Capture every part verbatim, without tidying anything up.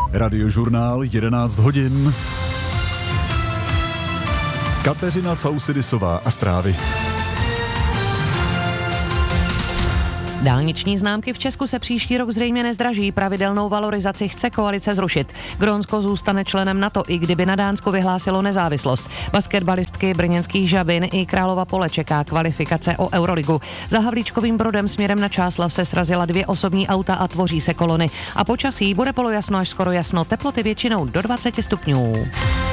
Radiožurnál jedenáct hodin. Kateřina Sausidisová a zprávy. Dálniční známky v Česku se příští rok zřejmě nezdraží, pravidelnou valorizaci chce koalice zrušit. Grónsko zůstane členem NATO, i kdyby na Dánsku vyhlásilo nezávislost. Basketbalistky brněnských Žabin i Králova Pole čeká kvalifikace o Euroligu. Za Havlíčkovým Brodem směrem na Čáslav se srazila dvě osobní auta a tvoří se kolony. A počasí bude polojasno až skoro jasno, teploty většinou do dvacet stupňů.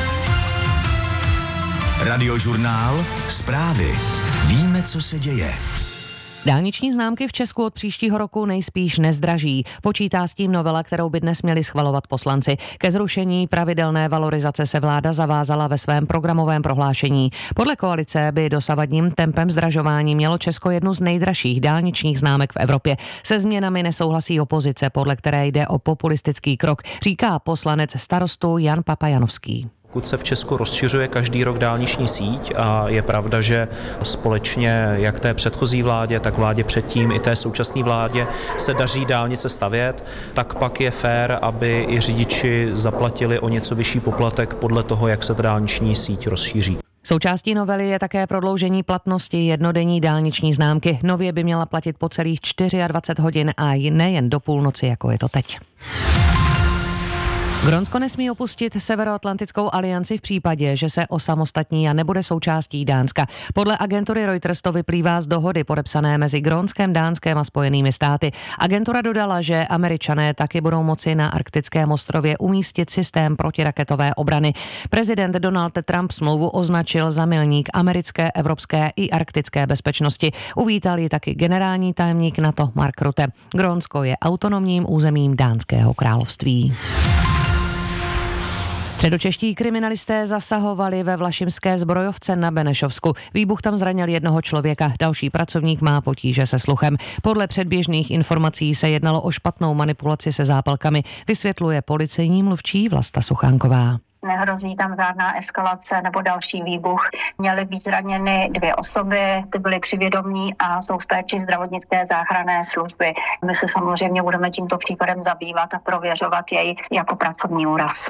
Radiožurnál, zprávy. Víme, co se děje. Dálniční známky v Česku od příštího roku nejspíš nezdraží. Počítá s tím novela, kterou by dnes měli schvalovat poslanci. Ke zrušení pravidelné valorizace se vláda zavázala ve svém programovém prohlášení. Podle koalice by dosavadním tempem zdražování mělo Česko jednu z nejdražších dálničních známek v Evropě. Se změnami nesouhlasí opozice, podle které jde o populistický krok, říká poslanec Starostu Jan Papajanovský. Pokud se v Česku rozšiřuje každý rok dálniční síť a je pravda, že společně jak té předchozí vládě, tak vládě předtím i té současné vládě se daří dálnice stavět, tak pak je fér, aby i řidiči zaplatili o něco vyšší poplatek podle toho, jak se ta dálniční síť rozšíří. Součástí novely je také prodloužení platnosti jednodenní dálniční známky. Nově by měla platit po celých dvacet čtyři hodin a nejen do půlnoci, jako je to teď. Grónsko nesmí opustit Severoatlantickou alianci v případě, že se osamostatní a nebude součástí Dánska. Podle agentury Reuters to vyplývá z dohody podepsané mezi Grónskem, Dánskem a Spojenými státy. Agentura dodala, že Američané taky budou moci na arktickém ostrově umístit systém protiraketové obrany. Prezident Donald Trump smlouvu označil za milník americké, evropské i arktické bezpečnosti. Uvítal ji taky generální tajemník NATO Mark Rutte. Grónsko je autonomním územím Dánského království. Středočeští kriminalisté zasahovali ve vlašimské zbrojovce na Benešovsku. Výbuch tam zranil jednoho člověka, další pracovník má potíže se sluchem. Podle předběžných informací se jednalo o špatnou manipulaci se zápalkami, vysvětluje policejní mluvčí Vlasta Suchánková. Nehrozí tam žádná eskalace nebo další výbuch. Měly být zraněny dvě osoby, ty byly při vědomí a jsou v péči zdravotnické záchranné služby. My se samozřejmě budeme tímto případem zabývat a prověřovat jej jako pracovní úraz.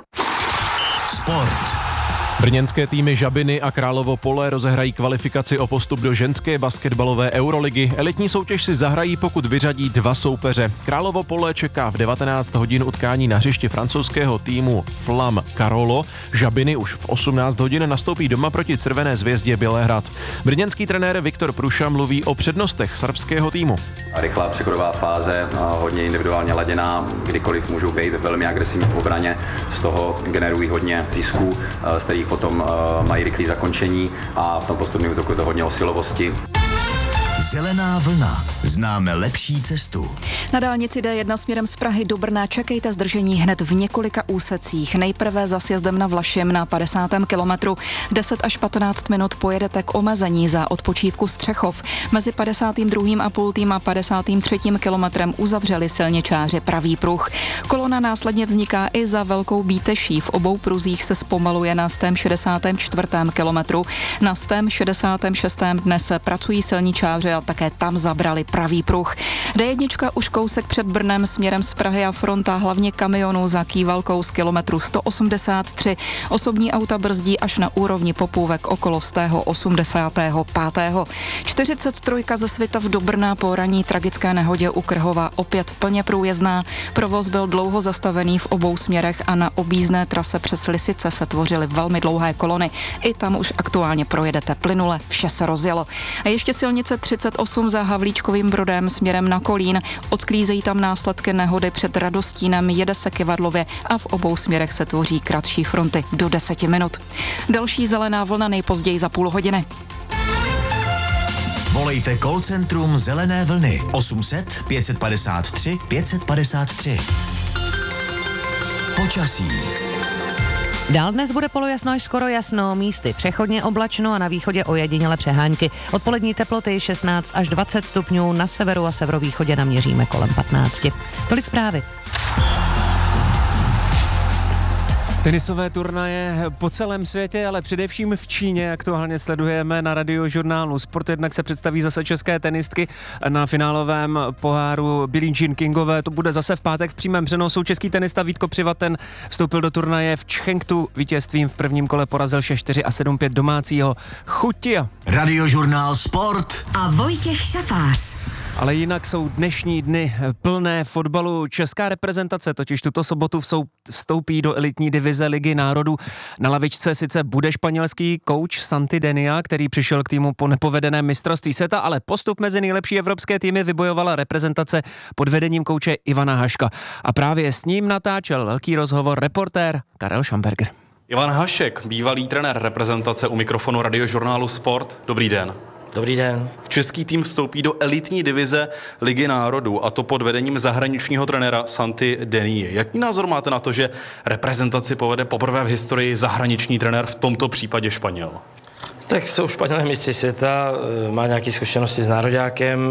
Sport. Brněnské týmy Žabiny a Královo Pole rozehrají kvalifikaci o postup do ženské basketbalové Euroligy. Elitní soutěž si zahrají, pokud vyřadí dva soupeře. Královo Pole čeká v devatenáct hodin utkání na hřišti francouzského týmu Flam Karolo. Žabiny už v osmnáct hodin nastoupí doma proti Červené zvězdě Bělehrad. Brněnský trenér Viktor Pruša mluví o přednostech srbského týmu. Rychlá přechodová fáze, hodně individuálně laděná, kdykoliv můžou být velmi agresivní v obraně, z toho generují hodně zisků, z kterých potom mají rychlé zakončení a v tom postupném útoku je to hodně o silovosti. Zelená vlna. Známe lepší cestu. Na dálnici D jedna směrem z Prahy do Brna čekejte zdržení hned v několika úsecích. Nejprve za sjezdem na Vlašim na padesátém kilometru. deset až patnáct minut pojedete k omezení za odpočívku Střechov. Mezi padesátým druhým a půltým a padesátým třetím kilometrem uzavřeli silničáři pravý pruh. Kolona následně vzniká i za Velkou Bíteší. V obou pruzích se zpomaluje na sto šedesátém čtvrtém kilometru. Na sto šedesátém šestém dnes pracují silničáři a také tam zabrali pravý pruh. D jedna už kousek před Brnem směrem z Prahy a fronta hlavně kamionů za Kývalkou z kilometru sto osmdesát tři. Osobní auta brzdí až na úrovni Popůvek okolo sto osmdesátého pátého čtyřicet tři ze Svitav do Brna po ranní tragické nehodě u Krhova opět plně průjezdná. Provoz byl dlouho zastavený v obou směrech a na objízdné trase přes Lisice se tvořily velmi dlouhé kolony. I tam už aktuálně projedete plynule, vše se rozjelo. A ještě silnice třicet osm za Havlíčkovým Brodem směrem na Kolín. Odklízejí tam následky nehody před Radostínem, jede se Kyvadlově a v obou směrech se tvoří kratší fronty do deseti minut. Další zelená vlna nejpozději za půl hodiny. Volejte call centrum Zelené vlny osm set pět padesát tři pět padesát tři. Počasí. Dál dnes bude polojasno až skoro jasno, místy přechodně oblačno a na východě ojediněle přehánky. Odpolední teploty šestnáct až dvacet stupňů, na severu a severovýchodě naměříme kolem patnáct. Tolik zprávy. Tenisové turnaje po celém světě, ale především v Číně aktuálně sledujeme na Radiožurnálu Sport. Jednak se představí zase české tenistky na finálovém poháru Billie Jean Kingové. To bude zase v pátek v přímém přenosu. Český tenista Vítko Přivaten vstoupil do turnaje v Chengtu. Vítězstvím v prvním kole porazil šest čtyři a sedm pět domácího Chutia. Radiožurnál Sport a Vojtěch Šafář. Ale jinak jsou dnešní dny plné fotbalu. Česká reprezentace totiž tuto sobotu vstoupí do elitní divize Ligy národů. Na lavičce sice bude španělský kouč Santi Denia, který přišel k týmu po nepovedeném mistrovství světa, ale postup mezi nejlepší evropské týmy vybojovala reprezentace pod vedením kouče Ivana Haška. A právě s ním natáčel velký rozhovor reportér Karel Schamberger. Ivan Hašek, bývalý trenér reprezentace u mikrofonu Radiožurnálu Sport. Dobrý den. Dobrý den. Český tým vstoupí do elitní divize Ligy národů, a to pod vedením zahraničního trenéra Santi Denie. Jaký názor máte na to, že reprezentaci povede poprvé v historii zahraniční trenér, v tomto případě Španěl? Tak jsou Španělé mistři světa, má nějaké zkušenosti s nároďákem,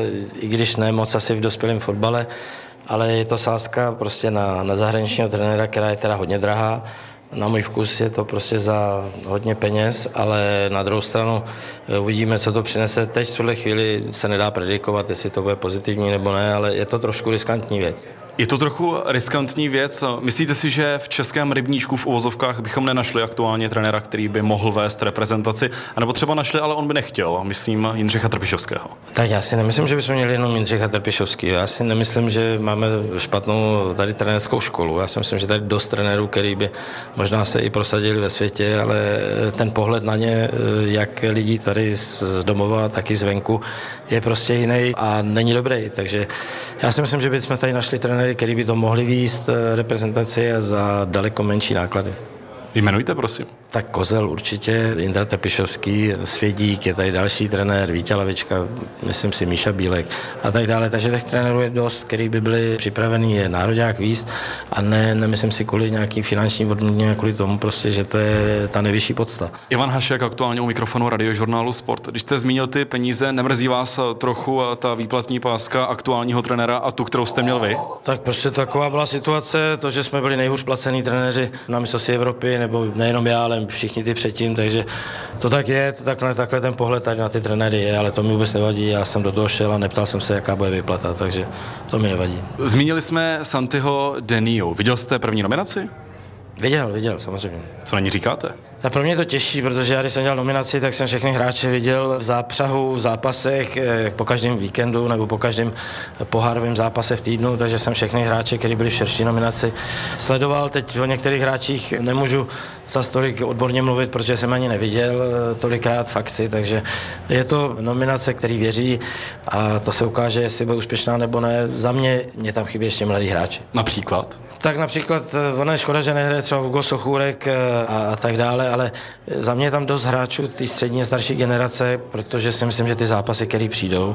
i když ne moc asi v dospělém fotbale, ale je to sázka prostě na, na zahraničního trenéra, která je teda hodně drahá. Na můj vkus je to prostě za hodně peněz, ale na druhou stranu uvidíme, co to přinese. Teď v tuhle chvíli se nedá predikovat, jestli to bude pozitivní nebo ne, ale je to trošku riskantní věc. Je to trochu riskantní věc. Myslíte si, že v českém rybníčku v uvozovkách bychom nenašli aktuálně trenéra, který by mohl vést reprezentaci? A nebo třeba našli, ale on by nechtěl. Myslím Jindřicha Trpišovského. Tak já si nemyslím, že bychom měli jenom Jindřicha Trpišovského. Já si nemyslím, že máme špatnou tady trenérskou školu. Já si myslím, že tady dost trenérů, který by možná se i prosadili ve světě, ale ten pohled na ně, jak lidí tady z domova, tak i zvenku, je prostě jiný a není dobrý. Takže já si myslím, že bychom tady našli trenéry, který by to mohli vést reprezentaci a za daleko menší náklady. Jmenujte, prosím. Tak Kozel určitě, Jindra Trpišovský, Svědík, je tady další trenér, Vítě Lavička, myslím si Míša Bílek a tak dále. Takže těch trenérů je dost, který by byli připravený je nároďák víc a ne, nemyslím si kvůli nějakým finančním odměně, kvůli tomu prostě, že to je ta nejvyšší podsta. Ivan Hašek, aktuálně u mikrofonu Radiožurnálu Sport. Když jste zmínil ty peníze, nemrzí vás trochu ta výplatní páska aktuálního trenéra a tu, kterou jste měl vy? Tak prostě taková byla situace, to, že jsme byli nejhůř placení trenéři na mistrovství Evropy, nebo nejenom já, ale všichni ty předtím, takže to tak je, takhle, takhle ten pohled tady na ty trenéry je, ale to mi vůbec nevadí, já jsem do toho šel a neptal jsem se, jaká bude výplata, takže to mi nevadí. Zmínili jsme Santiho Deniu, viděl jste první nominaci? Viděl, viděl, samozřejmě. Co na ní říkáte? Tak pro mě je to těžší, protože já, když jsem dělal nominaci, tak jsem všechny hráče viděl v zápřahu, v zápasech, po každém víkendu nebo po každém pohárovém zápase v týdnu, takže jsem všechny hráče, kteří byli v širší nominaci, sledoval. Teď o některých hráčích nemůžu za tolik odborně mluvit, protože jsem ani neviděl tolikrát v akci, takže je to nominace, který věří a to se ukáže, jestli bude úspěšná nebo ne. Za mě, mě tam chybí ještě mladí hráči. Například? Tak například, ono je škoda, že nehraje třeba Hugo Sochůrek a, a tak dále, ale za mě je tam dost hráčů té střední a starší generace, protože si myslím, že ty zápasy, které přijdou,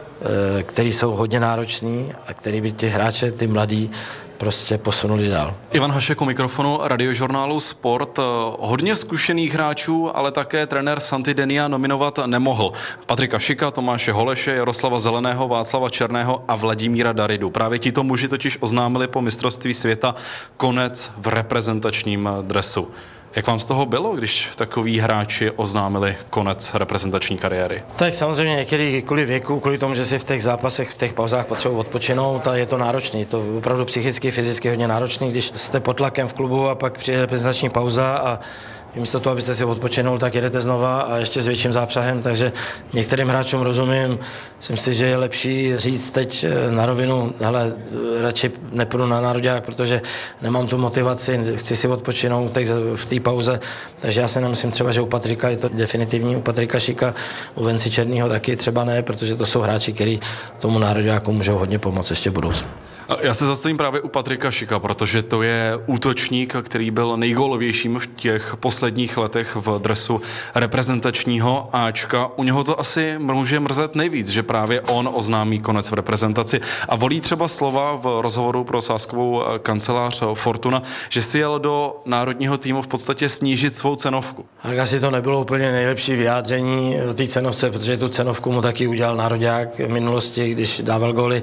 které jsou hodně náročný a který by ti hráče, ty mladí, prostě posunuli dál. Ivan Hašek u mikrofonu Radiožurnálu Sport. Hodně zkušených hráčů, ale také trenér Santi Denia nominovat nemohl. Patrika Šika, Tomáše Holeše, Jaroslava Zeleného, Václava Černého a Vladimíra Daridu. Právě tito muži totiž oznámili po mistrovství světa konec v reprezentačním dresu. Jak vám z toho bylo, když takoví hráči oznámili konec reprezentační kariéry? Tak samozřejmě některý kvůli věku, kvůli tomu, že si v těch zápasech, v těch pauzách potřebují odpočinout a je to náročný. To opravdu psychicky, fyzicky hodně náročný, když jste pod tlakem v klubu a pak přijde reprezentační pauza a místo toho, abyste si odpočinul, tak jedete znova a ještě s větším zápřahem, takže některým hráčům rozumím. Myslím si, že je lepší říct teď na rovinu, hele, radši nepůjdu na nároďák, protože nemám tu motivaci, chci si odpočinout v té pauze, takže já si nemyslím třeba, že u Patrika je to definitivní, u Patrika Šika, u Venci Černýho taky třeba ne, protože to jsou hráči, kteří tomu nároďáku můžou hodně pomoct ještě v budoucnu. Já se zastavím právě u Patrika Šika, protože to je útočník, který byl nejgólovějším v těch posledních letech v dresu reprezentačního Ačka. U něho to asi může mrzet nejvíc, že právě on oznámí konec v reprezentaci a volí třeba slova v rozhovoru pro sázkovou kancelář Fortuna, že si jel do národního týmu v podstatě snížit svou cenovku. Tak asi to nebylo úplně nejlepší vyjádření té cenovce, protože tu cenovku mu taky udělal nároďák v minulosti, když dával góly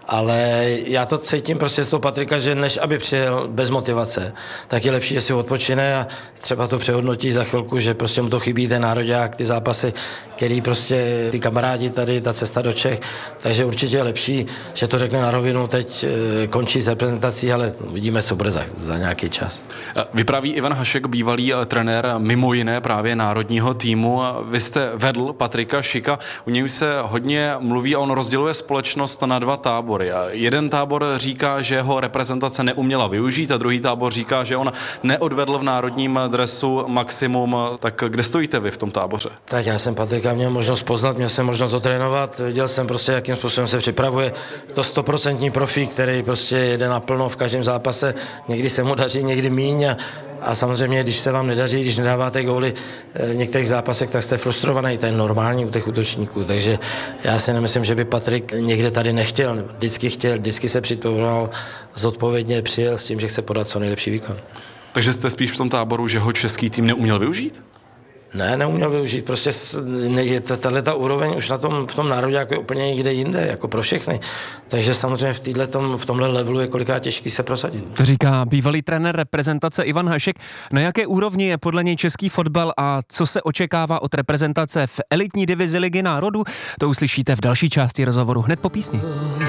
Ale já to cítím prostě z toho Patrika, že než aby přijel bez motivace, tak je lepší, že si odpočine a třeba to přehodnotí za chvilku, že prostě mu to chybí ten nároďák, ty zápasy, který prostě ty kamarádi tady, ta cesta do Čech, takže určitě je lepší, že to řekne na rovinu, teď e, končí s reprezentací, ale vidíme, co bude za, za nějaký čas. Vypráví Ivan Hašek, bývalý trenér mimo jiné právě národního týmu. Vy jste vedl Patrika Šika, u něj se hodně mluví a on rozděluje společnost na dva tábory. A jeden tábor říká, že ho reprezentace neuměla využít a druhý tábor říká, že on neodvedl v národním dresu maximum. Tak kde stojíte vy v tom táboře? Tak já jsem Patrika měl možnost poznat, měl jsem možnost otrénovat, viděl jsem prostě, jakým způsobem se připravuje. To stoprocentní profík, který prostě jede naplno v každém zápase, někdy se mu daří, někdy míň a A samozřejmě, když se vám nedaří, když nedáváte góly v některých zápasech, tak jste frustrovaný, to je normální u těch útočníků. Takže já si nemyslím, že by Patrik někde tady nechtěl. Vždycky chtěl, vždycky se připravoval, zodpovědně přijel s tím, že chce podat co nejlepší výkon. Takže jste spíš v tom táboru, že ho český tým neuměl využít? Ne, neuměl využít, prostě je tato úroveň už na tom, v tom národě jako je úplně někde jinde, jako pro všechny. Takže samozřejmě v, týhletom, v tomhle levelu je kolikrát těžký se prosadit. To říká bývalý trenér reprezentace Ivan Hašek. Na jaké úrovni je podle něj český fotbal a co se očekává od reprezentace v elitní divizi Ligy národů? To uslyšíte v další části rozhovoru hned po písni.